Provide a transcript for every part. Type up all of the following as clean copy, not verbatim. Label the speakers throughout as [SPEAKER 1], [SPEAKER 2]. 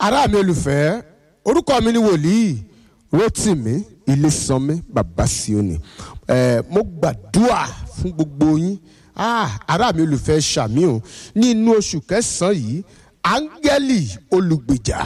[SPEAKER 1] ará mi olùfẹ́, orúkọ mi ni wòlíì Rótìmí Ilésànmí bàbá Síónì. Mo gbàdúrà fún gbogbo yín. Ará mi olùfẹ́ ṣàmì o, ní inú oṣù kẹsàn-án yìí, áńgẹ́lì olùgbèjà,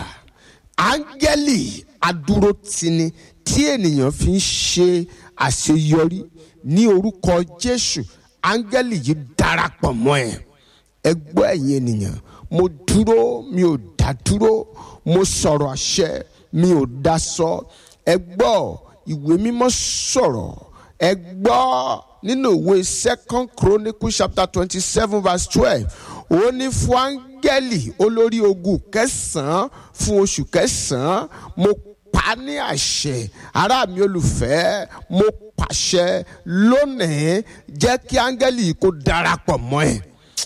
[SPEAKER 1] áńgẹ́lì adúrótini tí ènìyàn fi ń ṣe àṣeyọrí ní orúkọ Jésù, áńgẹ́lì yìí darapọ̀ mọ́ ẹ. Ẹ gbọ́ ẹ̀yin ènìyàn, mo dúró, mi ò dá dúró, mo sọ̀rọ̀ àṣẹ, mi ò dá sọ. Ẹ gbọ́, ìwé mímọ́ sọ̀rọ̀. Ẹ gbọ́ nínú ìwé 2 Chronicles chapter 27 verse 12. Ó ní fún áńgẹ́lì olórí ogun kẹsàn-án fún oṣù kẹsàn-án, mo pa ní àṣẹ. Ará mi olùfẹ́, mo pàṣẹ lónìí, jẹ́ kí áńgẹ́lì yìí kó darapọ̀ mọ́ ẹ.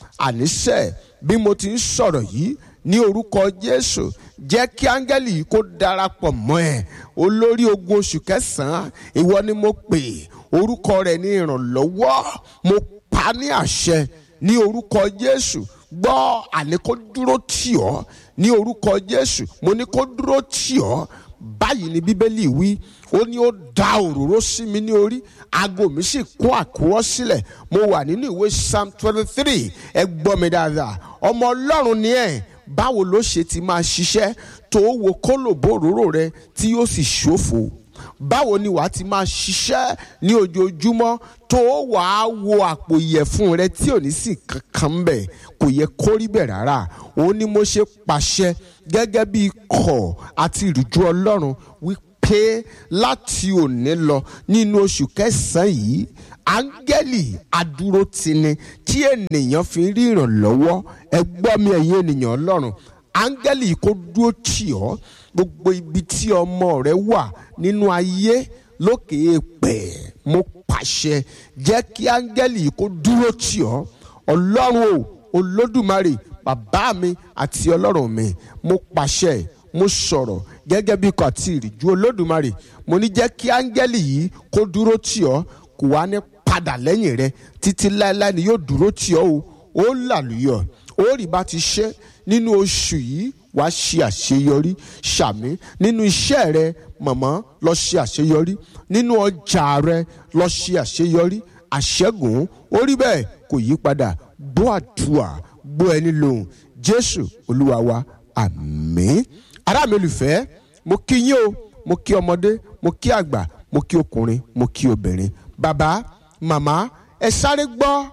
[SPEAKER 1] Àníṣe bí mo ti ń sọ̀rọ̀ yìí ní orúkọ Jésù, jẹ́ kí áńgẹ́lì yìí kó darapọ̀ mọ́ ẹ. Olórí ogun oṣù kẹsàn-án, ìwọ ni mo pè, orúkọ rẹ̀ ní ìrànlọ́wọ́. Mo pa ní àṣẹ ní orúkọ Jésù. Gbọ́, àní kó dúró tì ọ́ ní orúkọ Jésù. Mo ní kó dúró tì ọ́. Báyìí ni Bíbélì wí, ó ní ó da òróró sí mi ní orí, aago mi sì kún àkúrọ́ sílẹ̀. Mo wà nínú ìwé Psalm 23. Ẹ gbọ́ mi dáadáa, ọmọ Ọlọ́run ni ẹ̀. Báwo ló ṣe ti máa ṣiṣẹ́ tó wo kólòbó òróró rẹ tí yóò sì ṣòfò? Báwo ni wàá ti máa ṣiṣẹ́ ní ojoojúmọ́ tó wàá wo àpò ìyẹ̀fun rẹ tí ò ní sí kankan bẹ̀? Kò yẹ kó rí bẹ̀ rárá. Òun ni mo ṣe pàṣẹ gẹ́gẹ́ bí ikọ̀ àti ìrìjú Ọlọ́run wípé láti òní lọ nínú oṣù kẹsàn-án yìí, áńgẹ́lì adúrótini tí ènìyàn fi ń rí ìrànlọ́wọ́. Ẹ gbọ́ mi ẹ̀yin ènìyàn Ọlọ́run, áńgẹ́lì yìí kó dúró tì ọ́. Gbogbo ibi tí ọmọ rẹ wà nínú ayé lókè èèpẹ̀, mo pàṣẹ, jẹ́ kí áńgẹ́lì yìí kó dúró tì ọ́. Ọlọ́run o, Olódùmarè, bàbá mi àti Ọlọ́run mi, mo pàṣẹ, mo sọ̀rọ̀ gẹ́gẹ́ bí ikọ̀ àti ìrìjú Olódùmarè. Mo ní jẹ́ kí áńgẹ́lì yìí kó dúró tì ọ́, kò wá ní padà lẹ́yìn rẹ títí láéláé ni yóò dúró tì ọ́ o. Ó làlùyọ̀, ó rí bá ti ṣe nínú oṣù yìí. Wàá ṣe àṣeyọrí. Ṣàmì nínú iṣẹ́ rẹ, màmá, lọ ṣe àṣeyọrí. Nínú ọjà rẹ, lọ ṣe àṣeyọrí. Àṣẹ́gun, ó rí bẹ́ẹ̀, kò yí padà. Gbọ́ àdúrà, gbọ́ ẹni lóhùn. Jésù Olúwa wa, àmín. Ará mi olùfẹ́, mo kí yín o, mo kí ọmọdé, mo kí àgbà, mo kí ọkùnrin, mo kí obìnrin. Bàbá, màmá, ẹ sáré gbọ́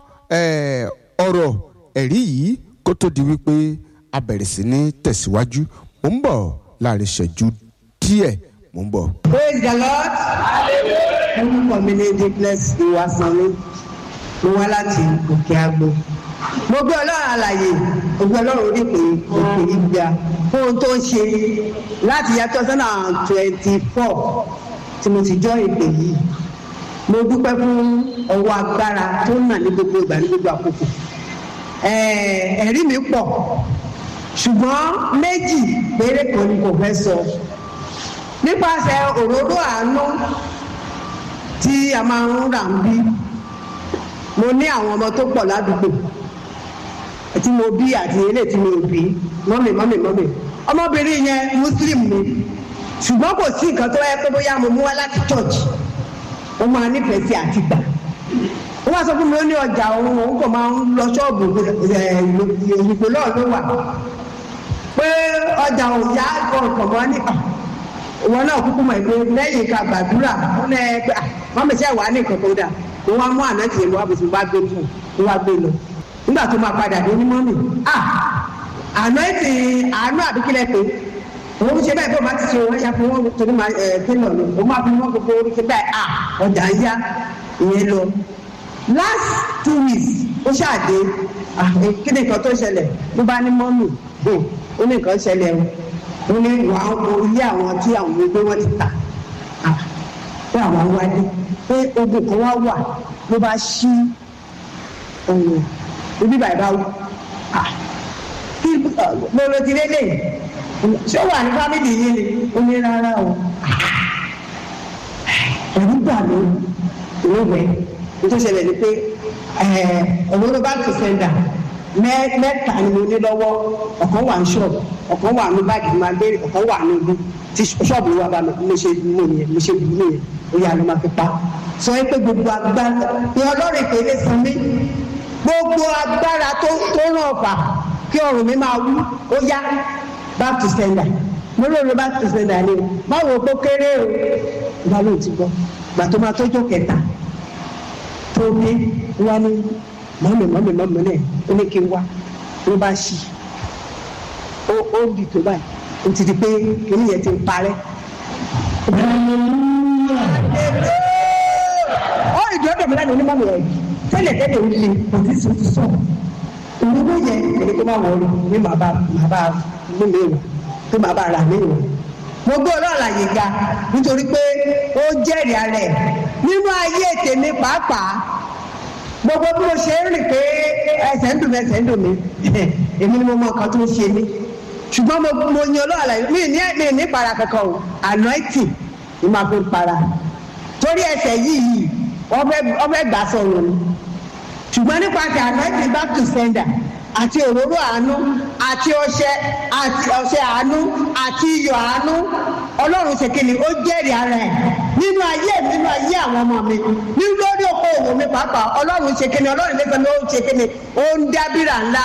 [SPEAKER 1] ọ̀rọ̀ ẹ̀rí yìí kó tó di wípé a bẹ̀rẹ̀ sí ní tẹ̀síwájú. Mo ń bọ̀ láàrin ìṣẹ́jú díẹ̀, mo ń bọ̀.
[SPEAKER 2] Praise the Lord. Orúkọ mi ní Dickness Ìwàsánmi. Mo wá láti Òkè Àgbo. Mo gbé Ọlọ́run àlàyé, mo gbé Ọlọ́run orí pé òkè ìgbà fún ohun tó ń ṣe láti yá 2024 tí mo ti jọ́ ìpè yìí. Mo dúpẹ́ fún ọwọ́ agbára tó ń nà ní gbogbo ìgbà ní gbogbo àkókò. Ẹ̀rí mi pọ̀, ṣùgbọ́n méjì péré kan ni kò fẹ́ sọ. Nípasẹ̀ òróró àánú tí a máa ń rà ń bí, mo ní àwọn ọmọ tó pọ̀ ládùúgbò tí mo bí àti eléyìí tí mo bí. Mọ́mì. Ọmọbìnrin yẹn Muslim ni, ṣùgbọ́n kò sí nǹkan tó yẹ pé bóyá mo mú wá láti church. Ó máa nífẹ̀ẹ́ sí àtìgbà. Ó wá sọ fún mi, ó ní ọjà òun kò máa ń lọ ṣọ́ọ̀bù ìgbò náà ló wà. Pé ọjà òun yá ọkàn mọ́ ní ìwọ náà kúkú mọ̀ pé lẹ́yìn ká gbàdúrà ó lẹ́ pé mọ́mí ṣe wà ní nǹkan tó dà. Ó wá mú àná tiẹ̀ wá bùsùn wá gbé fún un, wá gbé lọ. Nígbà tó máa padà dé ní mọ́mí, àánú àbíkílẹ̀ pé òun ṣe bẹ́ẹ̀ bó máa ti ṣe wọ́n ya fún wọn torí máa tẹ́lọ̀ lọ. Ó máa fi wọ́n gbogbo orí ṣe bẹ́ẹ̀ ọjà ń yá ìyẹn lọ. Last 2 weeks ó ṣàdé, kí ni nǹkan tó ṣẹlẹ̀? Ló bá ní mọ́mì, ó ní nǹkan ṣẹlẹ̀ o. Ó ní ilé àwọn tí àwọn gbé wọ́n ti tà pé àwọn wálé pé ogun kan wá wà. Ló bá ṣí ibi bàbá wò kí ló ti lélẹ̀ ṣé ó wà ní fámìlì yìí ni? Ó ní rárá o. Ẹ̀rù gbà ló ìwé tó ṣẹlẹ̀ ni pé ọ̀wọ́n ló bá tó sẹ́ńdà mẹ́ta ni mo ní lọ́wọ́, ọ̀kan wà ní ṣọ́ọ̀bù, ọ̀kan wà ní báàgì máa gbé, ọ̀kan wà ní ibi tí ṣọ́ọ̀bù wa bá mi mo ṣe mú nìyẹn, mo ṣe bù nìyẹn, ó yà ló máa fi pa. Sọ pé gbogbo agbára ni Ọlọ́run ìpè lè san mí, gbogbo agbára tó ràn ọ̀fà kí ọrùn mi máa wú, ó yá back to sender. Mo lóore back to sender ni o, má wo kó kéré o, ìgbà ló ti gbọ́, ìgbà tó máa tọ́jọ́ kẹta tó dé wá ní mọ́mì náà ó ní kí n wá, ló bá ṣí ó di tó báyìí, ó ti di pé kíní yẹn ti ń parẹ́. Ó ìdí ọ̀dọ̀ mi lánàá onímọ̀ rẹ̀ tẹ́lẹ̀ ó le kò tí sùn ti sọ̀. Òwúrọ̀ yẹn èmi tó bá wọ̀ ọ́ ní màá bá mú mi wọ̀ tó màá bá ra mi wọ̀. Mo gbé Ọlọ́run àyè ga nítorí pé ó jẹ́rìí ara ẹ̀ nínú ayé tèmi pàápàá. Gbogbo bí mo ṣe ń rìn pé ẹsẹ̀ ń dùn mí èmi ni mo mọ nǹkan tó ń ṣe mí, ṣùgbọ́n mo yan Ọlọ́run àlàyé mi ní para kankan o, anointing ni màá fi para torí ẹsẹ̀ yìí wọ́n fẹ́ gbà sọ̀rọ̀ ni, ṣùgbọ́n nípasẹ̀ anointing back to sender àti òróró àánú àti ọṣẹ àánú àti iyọ̀ àánú, Ọlọ́run ṣe kíni ó jẹ́rìí ara ẹ̀ nínú ayé àwọn ọmọ mi, nínú lórí oko òwò mi pàápàá. Ọlọ́run ṣe kíni, Ọlọ́run lẹ́sẹ̀ mi ó ṣe kíni, ó ń dábìrà ńlá.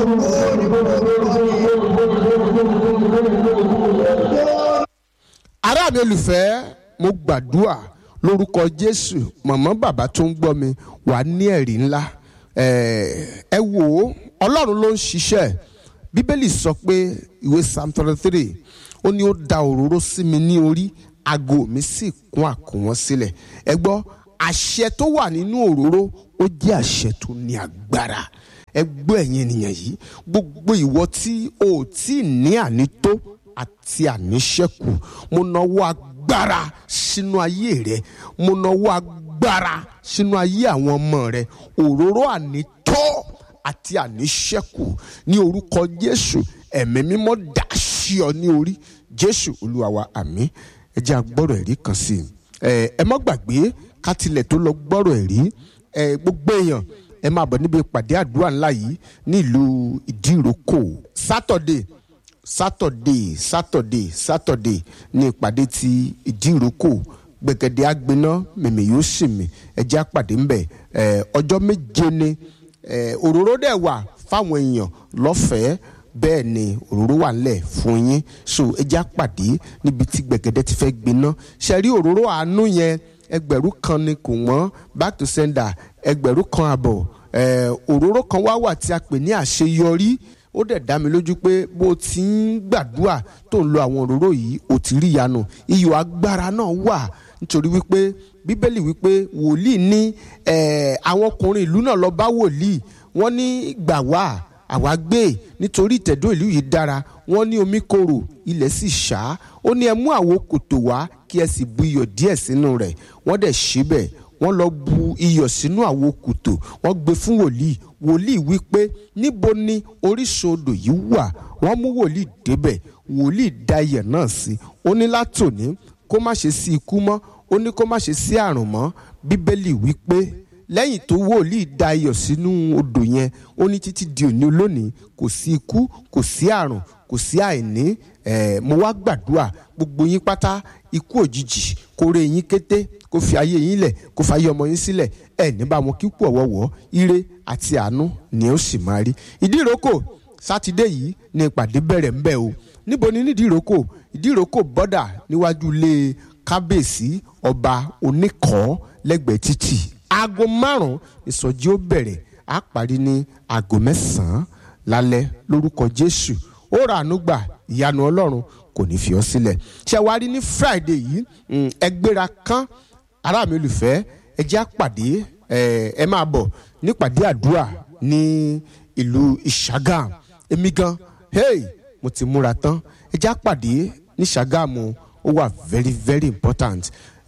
[SPEAKER 1] ará mi olùfẹ́, mo gbàdúrà lórúkọ Jésù, màmá bàbá tó ń gbọ́ mi wà ní ẹ̀rí ńlá. Ẹ wò ó, Ọlọ́run ló ń ṣiṣẹ́. Bíbélì sọ pé ìwé Psalm 33 ó ní ó da òróró sí mi ní orí, ago mi sì kún àkúnwọ́n sílẹ̀. Ẹ gbọ́, àṣẹ tó wà nínú òróró ó jẹ́ àṣẹ tó ní agbára. Ẹ gbọ́ ẹ̀yin ènìyàn yìí, gbogbo ìwọ tí o tí ní ànító àti àníṣẹ́kù, mo nawọ́ agbára sínú ayé rẹ, mo nawọ́ agbára sínú ayé àwọn ọmọ rẹ. Òróró ànító àti àníṣẹ́kù ní orúkọ Jésù, ẹ̀mí mímọ́ dà sí ọ ní orí. Jésù Olúwa wa, àmín. Ẹ jẹ́ agbọ́rọ̀ ẹ̀rí kan sí i. Ẹ má gbàgbé ká tilẹ̀ tó lọ gbọ́rọ̀ ẹ̀rí. Gbogbo èèyàn ẹ máa bọ̀ níbi ìpàdé àdúrà ńlá yìí ní ìlú Ìdíròkò. Sátọ̀dé ní ìpàdé ti Ìdíròkò. Gbẹ̀gẹ̀dẹ̀ agbiná mèmí yóò sì mí. Ẹ jẹ́ àpàdé ńbẹ̀. Ọjọ́ méje ni òróró dẹ̀ wà fáwọn èèyàn lọ́fẹ̀ẹ́, bẹ́ẹ̀ ni òróró wà ńlẹ̀ fún yín. So ẹ jẹ́ àpàdé níbi tí gbẹ̀gẹ̀dẹ̀ ti fẹ́ gbiná. Ṣe rí òróró àánú yẹn, 1,000 ni kò wọ́n, back to sender 1,500. Òróró kan wà tí a pè ní àṣeyọrí. Ó dẹ̀ dá mi lójú pé bó ti ń gbàdúrà tó ń lo àwọn òróró yìí ó ti rí ìyanu. Iyọ̀ agbára náà wà nítorí wípé Bíbélì wípé wòlíì ní àwọn ọkùnrin ìlú náà lọ bá wòlíì, wọ́n ní gbà wá àwa gbé nítorí ìtẹ̀dó ìlú yìí dára, wọ́n ní omi korò ilẹ̀ sì ṣá, ó ní ẹ mú àwo kòtò wá kí ẹ sì bu iyọ̀ díẹ̀ sínú rẹ̀. Wọ́n dẹ̀ ṣe bẹ́ẹ̀, wọ́n lọ bu iyọ̀ sínú àwo kòtò, wọ́n gbé fún wòlíì wípé níbo ni orísun odò yìí wà. Wọ́n mú wòlíì débẹ̀, wòlíì da iyọ̀ náà sí, ó ní látòní kó má ṣe sí ikú mọ́, ó ní kó má ṣe sí àrùn mọ́. Bíbélì wípé lẹ́yìn tó wòlíì da iyọ̀ sínú odò yẹn, ó ní títí di òní olónìí kò sí ikú, kò sí àrùn, kò sí àìní. Mo wá gbàdúrà gbogbo yín pátá, ikú òjijì kó ré yín kété, kó fi ayé yín lẹ̀, kó fa ayé ọmọ yín sílẹ̀. Ní bá wọn kíkú ọ̀wọ́wọ́, ire àti àánú ni ó sì máa rí. Ìdíròkò sátidé yìí ni ìpàdé bẹ̀rẹ̀ ńbẹ̀ o. Níbo ni Ìdíròkò bọ́dà níwájú ilé kábíyèsí ọba Oníkọ̀ọ́ lẹ́gbẹ̀ẹ́ títì. Aago 5 ìsọjí ó bẹ̀rẹ̀, á parí ní aago 9 lálẹ́ lórúkọ Jésù. Ó ra àánú gbà, ìyanu Ọlọ́run kò ní fi ọ́ sílẹ̀. Ṣé wàá rí ní Friday yìí, ẹgbẹ́ra kan ará mi olùfẹ́, ẹ jẹ́ àpàdé. Ẹ máa bọ̀ nípàdé àdúrà ní ìlú Ìṣàgámù. Èmi gan mo ti múra tán. Ẹ jẹ́ àpàdé ní Ìṣàgámù, ó wà very very important.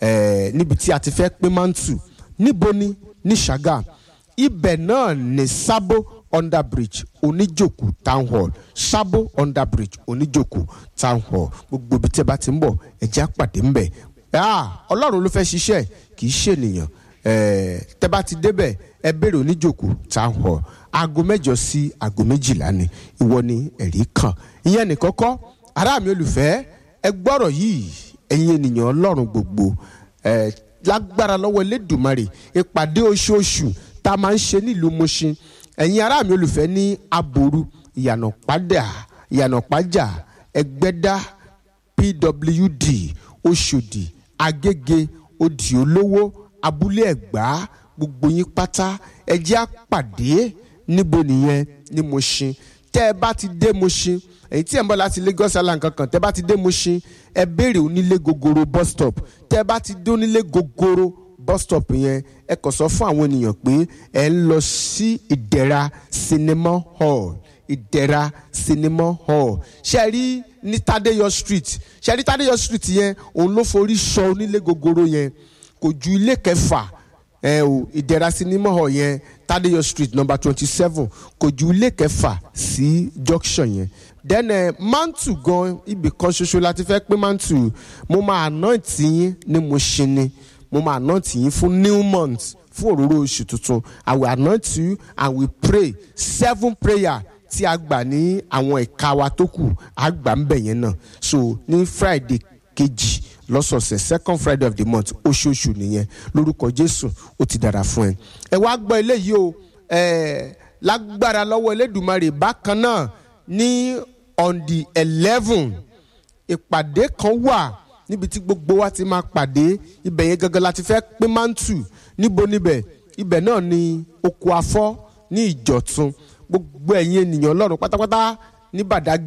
[SPEAKER 1] Níbi tí a ti fẹ́ pín mántù. Níbo ni ní Ìṣàgámù? Ibẹ̀ náà ní Sabo Underbridge Oníjòkó Town Hall, Sabo Underbridge Oníjòkó Town Hall. Gbogbo ibi tí ẹ bá ti ń bọ̀ ẹ jẹ́ àpàdé ńbẹ̀. Ọlọ́run ló fẹ́ ṣiṣẹ́ kì í ṣènìyàn. tẹ́ bá ti débẹ̀ ẹ béèrè oníjòkó town hall aago 8 sí aago 12 ni ìwọ ni ẹ̀rí kan ìyẹn nìkan kọ́ ará mi olùfẹ́ ẹ gbọ́rọ̀ yìí ẹ̀yin ènìyàn Ọlọ́run gbogbo lágbára lọ́wọ́ Elédùmarè ìpàdé oṣooṣù tá a máa ń ṣe nílùú Mùṣín ẹ̀yin ará mi olùfẹ́ ní Aboru ìyànà pàjà Ẹgbẹ́dá PWD Òṣòdì Agége Òdì Olówó Abúlé Ẹ̀gbá gbogbo yín pátá ẹ jẹ́ á pàdé níbo nìyẹn ní Mùṣín tẹ́ ẹ bá ti dé Mùṣín èyí tí ẹ̀ ń bọ̀ láti Lagos Island kankan tẹ́ bá ti dé Mùṣín ẹ béèrè Onílé Gogoro bus stop tẹ́ bá ti dé Onílé Gogoro bus stop yẹn ẹ kàn sọ fún àwọn ènìyàn pé ẹ ń lọ sí Ìdẹ̀ra Cinema Hall Ìdẹ̀ra Cinema Hall ṣe rí ní Tádéyọ̀ Street ṣe rí Tádéyọ̀ Street yẹn òun ló forí sọ Onílé Gogoro yẹn kò ju ilé 6 Ìdẹ̀ra Cinema Hall yẹn Tádéyọ̀ Street number 27 kò ju ilé 6 sí junction yẹn then Mantu gan ibì kan ṣoṣo láti fẹ́ pé Mantu mo máa anoint yín ní Mùṣín ni mo máa anoint yín fún new month fún òróró oṣù tuntun I will anoint you and we pray 7 prayer tí a gbà ní àwọn ẹ̀ka wa tó kù a gbà ń bẹ̀ yẹn náà so ní Friday kejì lọ́sọ̀ọ̀sẹ̀ 2nd Friday of the month oṣooṣù nìyẹn lórúkọ Jésù ó ti dára fún ẹ wá gbọ́ eléyìí o lágbára lọ́wọ́ Elédùmarè bákan náà ní on the 11 ìpàdé kan wà níbi tí gbogbo wa ti máa pàdé ibẹ̀ yẹn gangan láti fẹ́ pín Mantu níbo níbẹ̀ ibẹ̀ náà ni oko afọ́ ní Ìjọ̀tún gbogbo ẹ̀yin ènìyàn Ọlọ́run pátápátá ní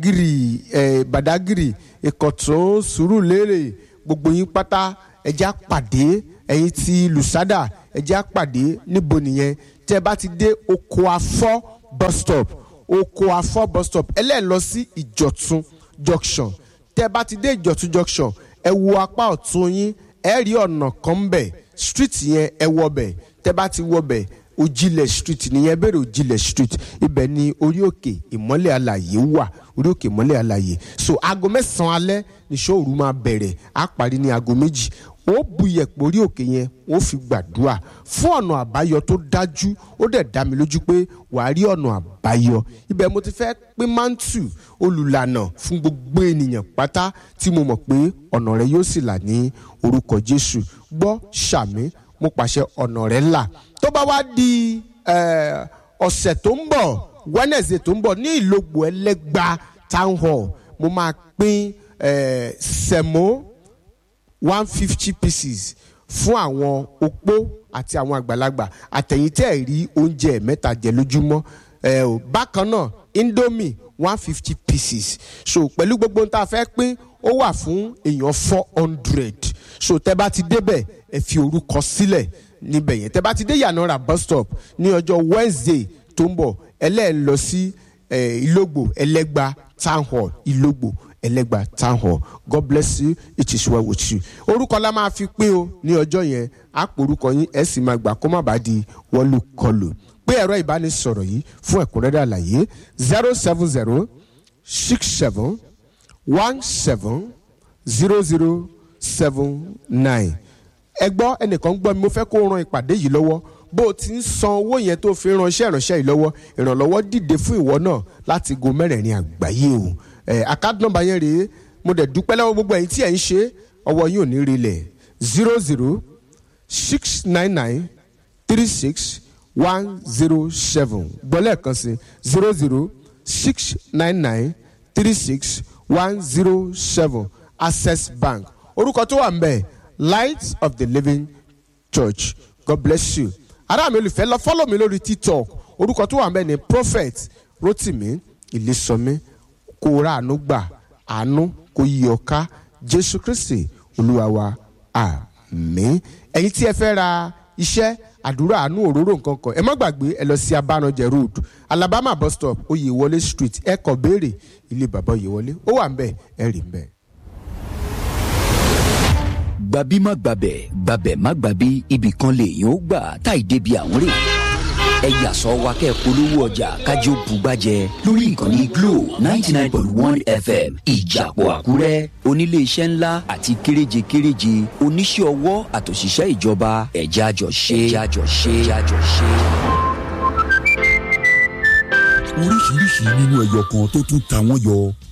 [SPEAKER 1] Badagry Ìkọ̀tún Sùúrùlérè gbogbo yín pátá ẹ jẹ́ á pàdé ẹ̀yin tí Lùsádà ẹ jẹ́ á pàdé níbo nìyẹn tẹ́ bá ti dé oko afọ́ bus stop ẹlẹ́ẹ̀ lọ sí Ìjọ̀tún junction tẹ́ bá ti dé Ìjọ̀tún junction ẹ wo apá ọ̀tún yín ẹ rí ọ̀nà kan ń bẹ̀ street yẹn ẹ wọ bẹ̀ tẹ́ bá ti wọ bẹ̀ Òjìlẹ̀ street nìyẹn bẹ̀rẹ̀ Òjìlẹ̀ street ibẹ̀ ni orí òkè ìmọ́lẹ̀ alàyè wà orí òkè ìmọ́lẹ̀ alàyè so aago 9 alẹ́ ní ṣọ́ọ̀rù máa bẹ̀rẹ̀ á parí ní aago 2 ó bu iyẹ̀pẹ̀ orí òkè yẹn ó fi gbàdúrà fún ọ̀nà àbáyọ tó dájú ó dẹ̀ dá mi lójú pé wàá rí ọ̀nà àbáyọ ibẹ̀ mo ti fẹ́ pín Mantu olùlànà fún gbogbo ènìyàn pátá tí mo mọ̀ pé ọ̀nà rẹ yóò sì là ní orúkọ Jésù gbọ́ ṣàmì mo pàṣẹ ọ̀nà rẹ là tó bá wá di ọ̀sẹ̀ tó ń bọ̀ Wednesday tó ń bọ̀ ní Ìlógbò Ẹlẹ́gbà town hall mo máa pín sẹ̀mó 150 pieces fún àwọn opó àti àwọn àgbàlagbà àtẹ̀yìntẹ́ rí oúnjẹ 3 jẹ lójúmọ́ bákan náà Indomie 150 pieces so pẹ̀lú gbogbo ohun tá a fẹ́ pín ó wà fún èèyàn 400 so tẹ́ bá ti débẹ̀ ẹ fi orúkọ sílẹ̀ níbẹ̀ yẹn tẹ́ bá ti dé Ìyànàrà bus stop ní ọjọ́ Wednesday tó ń bọ̀ ẹlẹ́ẹ̀ lọ sí Ìlógbò Ẹlẹ́gbà town hall Ìlógbò Ẹlẹ́gbà town hall God bless you it is well with you orúkọ la máa fi pín o ní ọjọ́ yẹn á pò orúkọ yín ẹ sì máa gbà kó má bàa di wọlúkọlù pé ẹ̀rọ ìbánisọ̀rọ̀ yìí fún ẹ̀kúnrẹ́rẹ́ àlàyé 07067170079 ẹ gbọ́ ẹnìkan gbọ́ mi mo fẹ́ kó ran ìpàdé yìí lọ́wọ́ bó o ti ń san owó yẹn tó fi ránṣẹ́ ìránṣẹ́ yìí lọ́wọ́ ìrànlọ́wọ́ dìde fún ìwọ náà láti go mẹ́rẹ̀ẹ̀rin àgbáyé o account number yẹn rèé mo dẹ̀ dúpẹ́ lọ́wọ́ gbogbo ẹ̀yin tí ẹ̀ ń ṣe ọwọ́ yín ò ní rilẹ̀ 00699361007 gbọ́lẹ̀ kan sí 00699361007 Access Bank orúkọ tó wà ń bẹ̀ Light of the Living Church God bless you ará mi olùfẹ́ lọ follow mi lórí TikTok orúkọ tó wà ń bẹ̀ ni Prophet Rotimi Ilésànmí kó ra àánú gbà àánú kó yí ọ ká Jésù Kristi Olúwa wa àmín ẹ̀yin tí ẹ fẹ́ ra iṣẹ́ àdúrà àánú òróró nǹkan kan ẹ má gbàgbé ẹ lọ sí Abánajẹ road Alabama bus stop Oyèwọlé street ẹ kọ béèrè ilé bàbá Oyèwọlé ó wà ń bẹ̀ ẹ rí ń bẹ̀.
[SPEAKER 3] Gbàbí má gbàbẹ̀ gbàbẹ̀ má gbàbí ibì kan lèèyàn ó gbà táì débi àwọn rè ẹ yà sọ wa kẹ́ polówó ọjà kájọ bùgbàjẹ́ lórí ìkànnì Glo 99.1 FM Ìjàpọ̀ Àkúrẹ́. Onílé iṣẹ́ ńlá àti kéréje oníṣẹ́ ọwọ́ àtòṣìṣẹ́ ìjọba ẹ̀já jọ ṣe.
[SPEAKER 4] Oríṣiríṣi nínú ẹyọ kan tó tún ta wọ́n yọ.